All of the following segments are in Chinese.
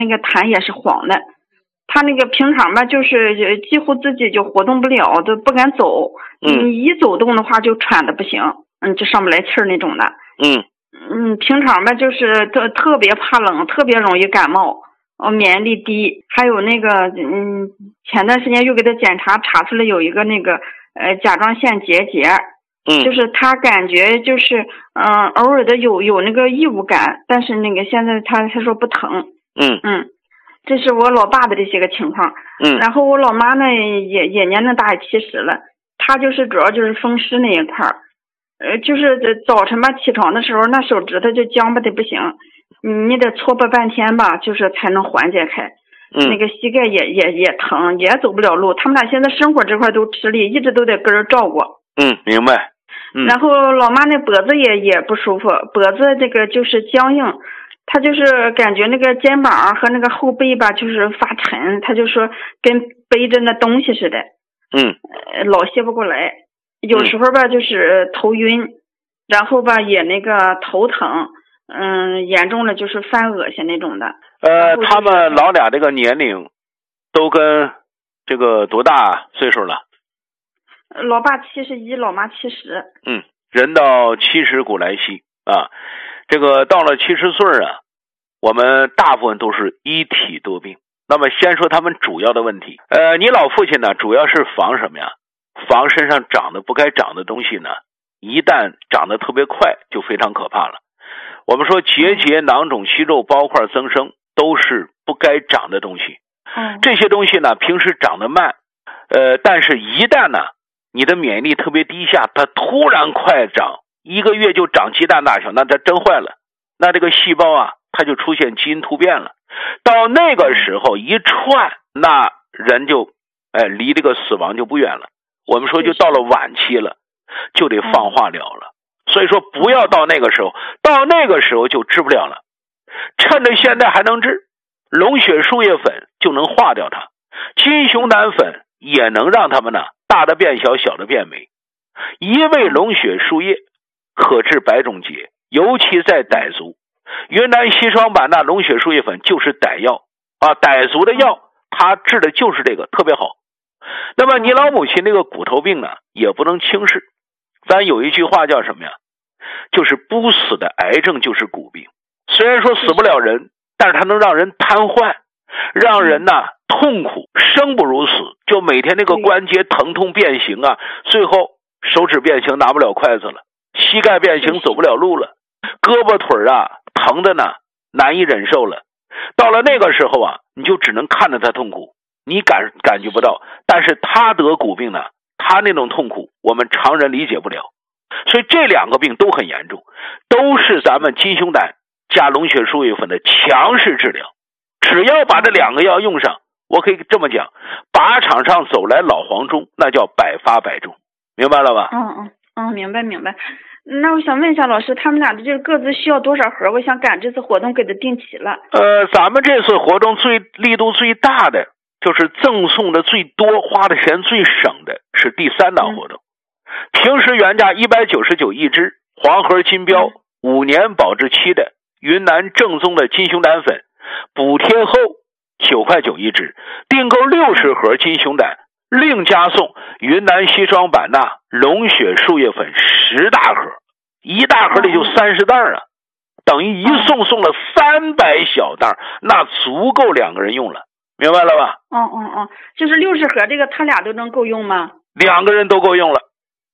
那个痰也是黄的。他那个平常吧，就是几乎自己就活动不了，都不敢走。一走动的话就喘的不行，就上不来气儿那种的。平常吧就是特别怕冷，特别容易感冒，免疫力低。还有那个前段时间又给他检查出来有一个那个甲状腺结节。就是他感觉就是偶尔的有那个异物感，但是那个现在他说不疼。这是我老爸的这些个情况。然后我老妈呢也年龄大，也70了，她就是主要就是风湿那一块儿。就是早晨吧起床的时候，那手指头就僵巴的不行，你得搓吧半天吧，就是才能缓解开。那个膝盖也疼，也走不了路。他们俩现在生活这块都吃力，一直都得跟人照顾。 明白。 然后老妈那脖子也不舒服，脖子这个就是僵硬，她就是感觉那个肩膀和那个后背吧就是发沉，她就说跟背着那东西似的。老歇不过来。有时候吧就是头晕，然后吧也那个头疼，严重了就是犯恶心那种的。 他们老俩这个年龄都跟这个多大岁数了？ 老爸71，老妈70。 人到70古来稀啊，这个到了70岁啊，我们大部分都是一体多病。那么先说他们主要的问题。你老父亲呢，主要是防什么呀？防身上长的不该长的东西呢，一旦长得特别快，就非常可怕了。我们说结节、囊肿、息肉、包块增生，都是不该长的东西。这些东西呢，平时长得慢，但是一旦呢，你的免疫力特别低下，它突然快长，1个月就长鸡蛋大小，那它真坏了。那这个细胞啊，它就出现基因突变了。到那个时候一串，那人就离这个死亡就不远了。我们说就到了晚期了，就得放化疗了。所以说不要到那个时候，到那个时候就治不了了。趁着现在还能治，龙血树叶粉就能化掉它，金熊胆粉也能让它们呢大的变小，小的变美。一味龙血树叶可治百种结，尤其在傣族，云南硒霜板钠龙血树叶粉就是傣药啊，傣族的药，它治的就是这个，特别好。那么你老母亲这个骨头病呢，也不能轻视。咱有一句话叫什么呀？就是不死的癌症就是骨病。虽然说死不了人，但是它能让人瘫痪，让人呢痛苦，生不如死，就每天那个关节疼痛变形啊，最后手指变形拿不了筷子了，膝盖变形走不了路了，胳膊腿啊疼的呢难以忍受了。到了那个时候啊，你就只能看着他痛苦，你感觉不到，但是他得骨病呢，他那种痛苦我们常人理解不了。所以这两个病都很严重，都是咱们金熊胆加龙血树叶粉的强势治疗。只要把这两个药用上，我可以这么讲，靶场上走来老黄忠，那叫百发百中。明白了吧？ 明白。那我想问一下老师，他们俩的这个各自需要多少盒？我想赶这次活动给他定齐了。 咱们这次活动力度最大的，就是赠送的最多，花的钱最省的是第3档活动。平时原价199一支，黄盒金标5年保质期的云南正宗的金熊胆粉，补贴后9块9一支，订购60盒金熊胆，另加送云南硒霜板钠龙血树叶粉10大盒，一大盒里就30袋啊，等于一送了300小袋，那足够2个人用了，明白了吧？ 就是60盒这个他俩都能够用吗 ？2个人都够用了。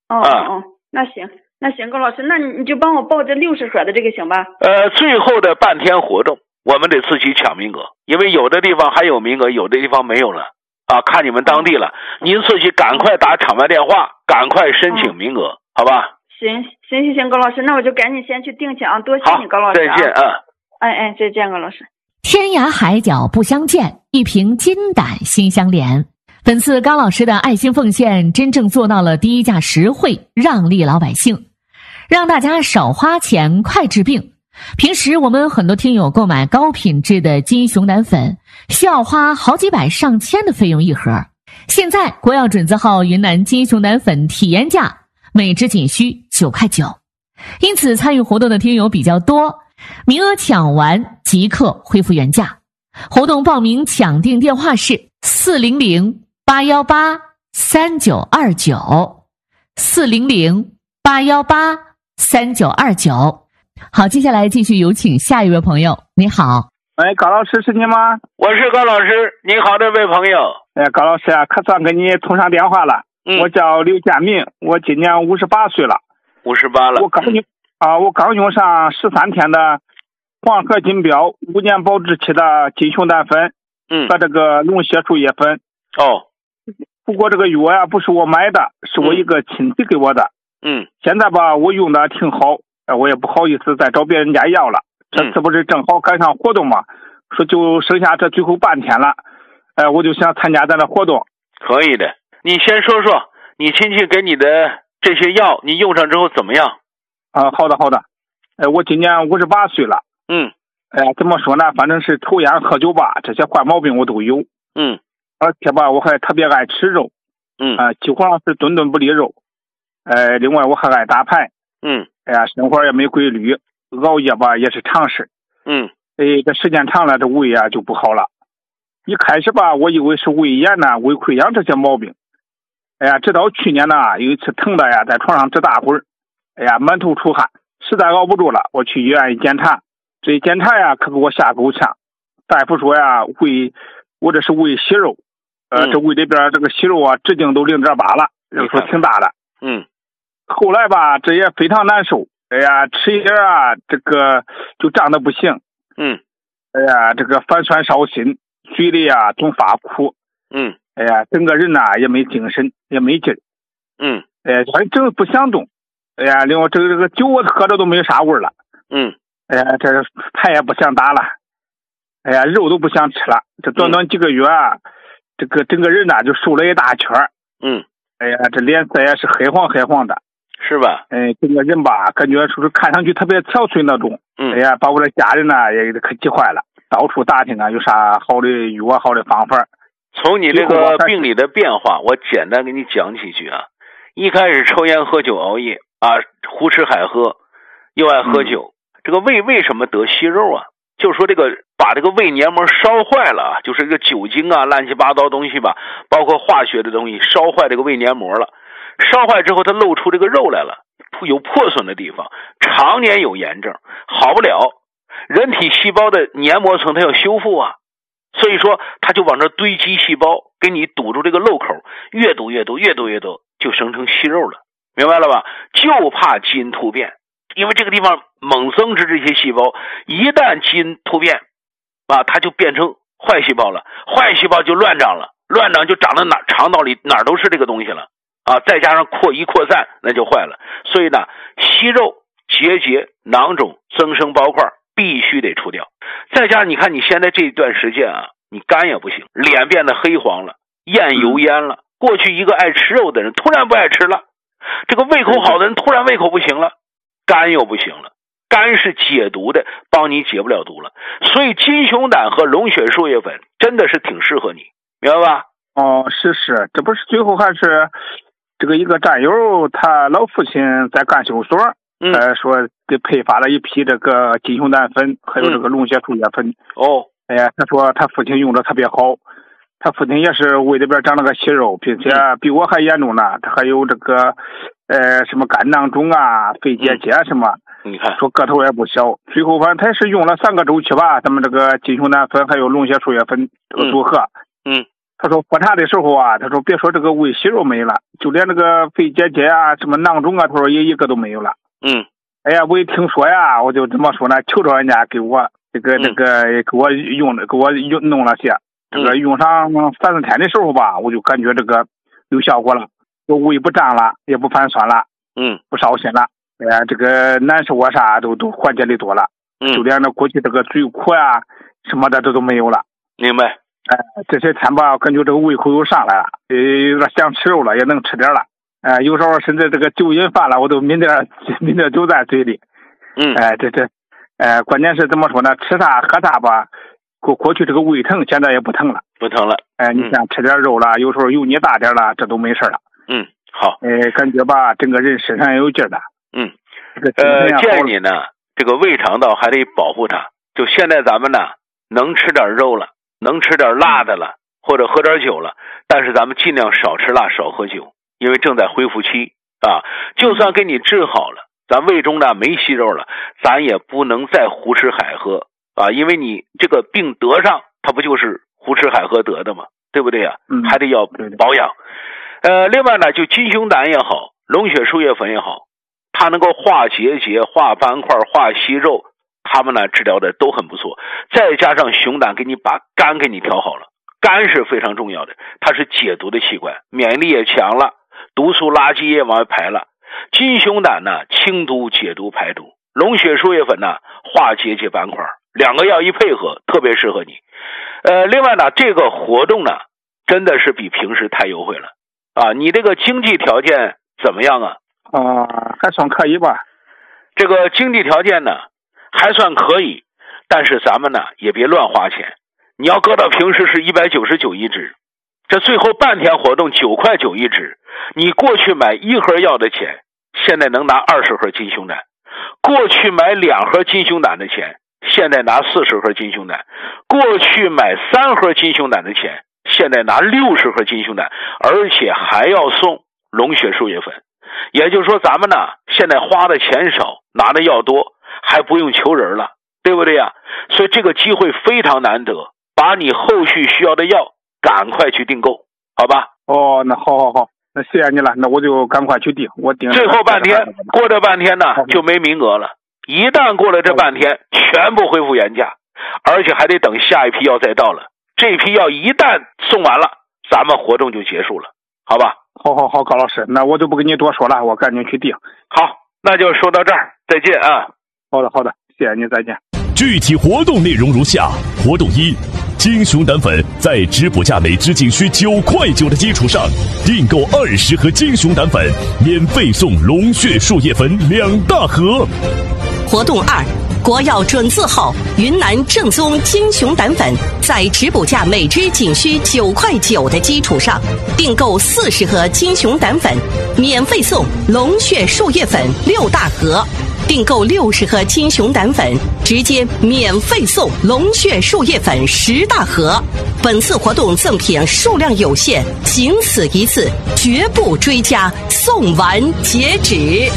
那行，高老师，那你就帮我报这60盒的这个行吧？ 最后的半天活动我们得自己抢名额，因为有的地方还有名额，有的地方没有了啊，看你们当地了，您自己赶快打场外电话，赶快申请名额，好吧？ 行，高老师，那我就赶紧先去订去啊！多谢你，高老师。 再见啊！ 再见，高老师。 天涯海角不相见，一瓶金胆心相连。本次高老师的爱心奉献真正做到了低价实惠，让利老百姓，让大家少花钱快治病。平时我们很多听友购买高品质的金熊胆粉，需要花好几百上千的费用一盒。现在国药准字号云南金熊胆粉体验价每支仅需9块9，因此参与活动的听友比较多，名额抢完即刻恢复原价。 活动报名抢订电话是400-818-3929，400-818-3929。好，接下来继续有请下一位朋友。你好， 哎，高老师是你吗？ 我是高老师，你好，这位朋友。 高老师啊，可算跟你通上电话了。我叫刘建明，我今年58岁了。 58了。 我刚用上13天的黄河金标5年保质期的金熊胆粉，和这个龙血树叶粉。不过这个药呀，不是我买的，是我一个亲戚给我的。现在吧，我用的挺好，我也不好意思再找别人家要了。这次不是正好赶上活动嘛，说就剩下这最后半天了，我就想参加咱的活动。 可以的，你先说说你亲戚给你的这些药，你用上之后怎么样？ 好的。我今年58岁了。怎么说呢？反正是抽烟喝酒吧，这些坏毛病我都有。而且吧，我还特别爱吃肉。几乎上是顿顿不离肉。另外我还爱打牌。生活也没规律，熬夜吧也是常事。这时间长了，这胃啊就不好了。一开始吧，我以为是胃炎呐、胃溃疡这些毛病。直到去年呢，有一次疼的呀，在床上直打滚，满头出汗，实在熬不住了，我去医院一检查，这一检查呀，可给我吓够呛。大夫说呀，我这是胃息肉，这胃里边这个息肉啊，直径都0.8了，说挺大的。后来吧，这也非常难受。吃一点啊，这个就胀得不行。这个反酸烧心，嘴里啊总发苦。整个人呐也没精神，也没劲。反正不想动。另外这个酒我喝着都没啥味了。这牌也不想打了。肉都不想吃了。这短短几个月啊，这个整个人呐就瘦了一大圈。这脸色也是黑黄的。是吧？整个人吧，感觉说是看上去特别憔悴那种。把我的家人呢也可急坏了，到处打听啊，有啥好的药、好的方法。 从你这个病理的变化，我简单给你讲几句啊。一开始抽烟喝酒熬夜啊，胡吃海喝，又爱喝酒。这个胃为什么得息肉啊？就是说这个把这个胃黏膜烧坏了，就是这个酒精啊、乱七八糟东西吧，包括化学的东西烧坏这个胃黏膜了。烧坏之后它露出这个肉来了，有破损的地方，常年有炎症好不了。人体细胞的黏膜层它要修复啊，所以说它就往这堆积细胞，给你堵住这个漏口，越堵就生成息肉了，明白了吧？就怕基因突变，因为这个地方猛增殖这些细胞，一旦基因突变啊，它就变成坏细胞了，坏细胞就乱长了，乱长就长到肠道里哪都是这个东西了啊，再加上扩散，那就坏了。所以呢，息肉、结节、囊肿、增生包块必须得除掉。再加上你看你现在这段时间啊，你肝也不行，脸变得黑黄了，厌油烟了。过去一个爱吃肉的人突然不爱吃了，这个胃口好的人突然胃口不行了，肝又不行了。肝是解毒的，帮你解不了毒了。所以金熊胆和龙血树叶粉真的是挺适合你，明白吧？ 是，这不是最后还是这个一个战友，他老父亲在干休所，说给配发了一批这个金熊胆粉，还有这个龙血树叶粉。他说他父亲用的特别好，他父亲也是胃里边长了个息肉，并且比我还严重呢，他还有这个什么肝囊肿啊、肺结节什么。 你看， 说个头也不小。最后反正他是用了3个周期吧，咱们这个金熊胆粉还有龙血树叶粉这个组合。他说复查的时候啊，他说别说这个胃息肉没了，就连这个肺结节啊、什么囊肿啊，他说也一个都没有了。我一听说呀，我就这么说呢，求着人家给我给我弄了些。这个用上3-4天的时候吧，我就感觉这个有效果了，胃不胀了，也不反酸了，不烧心了，这个难受啊啥都缓解的多了，就连那过去这个嘴苦啊什么的这都没有了。 明白。 这些天吧，感觉这个胃口又上来了，有点想吃肉了，也能吃点了。有时候甚至这个酒瘾犯了，我都抿点酒在嘴里。关键是怎么说呢？吃啥喝啥吧，过去这个胃疼，现在也不疼了。你像吃点肉了，有时候油腻大点了，这都没事了。 好。 感觉吧，整个人身上也有劲了。 建议你呢，这个胃肠道还得保护它。就现在咱们呢， 能吃点肉了，能吃点辣的了，或者喝点酒了，但是咱们尽量少吃辣少喝酒，因为正在恢复期啊。就算给你治好了，咱胃中呢没息肉了，咱也不能再胡吃海喝啊，因为你这个病得上，它不就是胡吃海喝得的吗？对不对呀？还得要保养。另外呢，就金熊胆也好，龙血树叶粉也好，它能够化结节、化斑块、化息肉，它们呢治疗的都很不错。再加上熊胆给你把肝给你调好了，肝是非常重要的，它是解毒的器官，免疫力也强了，毒素垃圾也往外排了。金熊胆呢清毒解毒排毒，龙血树叶粉呢化结节斑块，两个药一配合特别适合你。另外呢，这个活动呢真的是比平时太优惠了啊！你这个经济条件怎么样啊？ 还算可以吧。 这个经济条件呢还算可以，但是咱们呢也别乱花钱。你要搁到平时是199一支，这最后半天活动9块9一支，你过去买1盒药的钱，现在能拿20盒金熊胆；过去买2盒金熊胆的钱，现在拿40盒金熊胆；过去买3盒金熊胆的钱，现在拿60盒金熊胆，而且还要送龙血树叶粉。也就是说咱们呢现在花的钱少，拿的药多，还不用求人了，对不对呀？所以这个机会非常难得，把你后续需要的药赶快去订购，好吧？ 那好，那谢谢你了，那我就赶快去订，我订。 最后半天，过这半天呢就没名额了，一旦过了这半天，全部恢复原价，而且还得等下一批药再到了。这批药一旦送完了，咱们活动就结束了，好吧？ 好，高老师，那我就不跟你多说了，我赶紧去订。 好，那就说到这儿，再见啊。 好的，谢谢你，再见。 具体活动内容如下：活动1，金熊胆粉在直补价每支仅需9块9的基础上，订购20盒金熊胆粉，免费送龙血树叶粉2大盒。 活动2，国药准字号云南正宗金熊胆粉，在直补价每支仅需9块9的基础上，订购40盒金熊胆粉，免费送龙血树叶粉6大盒；订购60盒金熊胆粉，直接免费送龙血树叶粉10大盒。本次活动赠品数量有限，仅此一次，绝不追加，送完截止。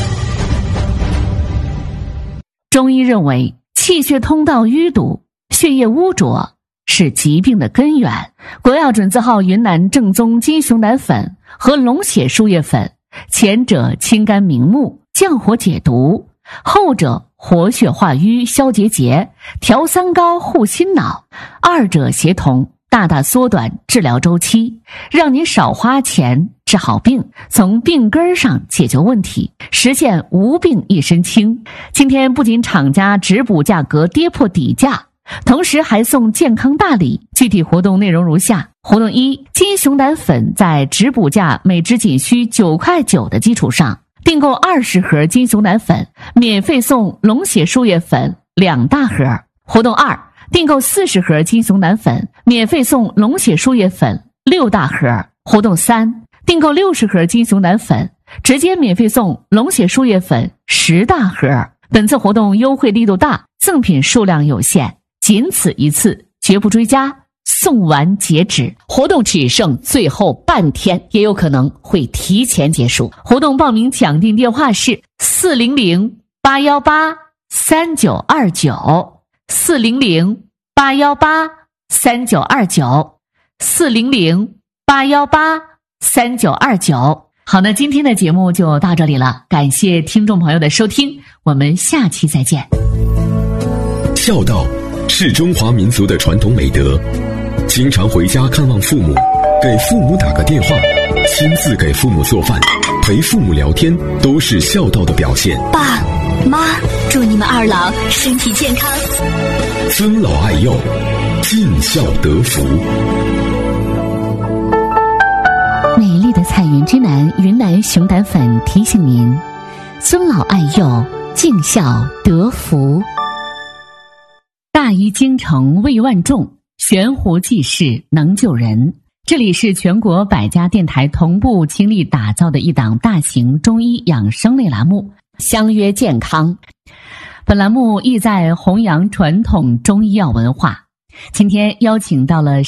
中医认为，气血通道淤堵、血液污浊是疾病的根源。国药准字号云南正宗金熊胆粉和龙血树叶粉，前者清肝明目、降火解毒，后者活血化瘀、消结节、调三高、护心脑，二者协同，大大缩短治疗周期，让您少花钱治好病，从病根上解决问题，实现无病一身轻。今天不仅厂家直补价格跌破底价，同时还送健康大礼。具体活动内容如下：活动1，金熊胆粉在直补价每支仅需9块9的基础上，订购20盒金熊胆粉，免费送龙血树叶粉2大盒。活动2，订购40盒金熊胆粉，免费送龙血树叶粉6大盒。活动3，订购60盒金熊胆粉，直接免费送龙血树叶粉10大盒。本次活动优惠力度大，赠品数量有限，仅此一次，绝不追加，送完截止。活动只剩最后半天，也有可能会提前结束。活动报名抢订电话是400-818-3929 400-818-3929 400-818-3929。好，那今天的节目就到这里了，感谢听众朋友的收听，我们下期再见。 孝道是中华民族的传统美德，经常回家看望父母，给父母打个电话，亲自给父母做饭，陪父母聊天，都是孝道的表现。 爸妈，祝你们二老身体健康， 尊老爱幼，尽孝得福。 美丽的彩云之南云南熊胆粉提醒您：尊老爱幼，尽孝得福。大医精诚为万众，悬壶济世能救人。这里是全国100家电台同步倾力打造的一档大型中医养生类栏目，相约健康。本栏目意在弘扬传统中医药文化， 今天邀请到了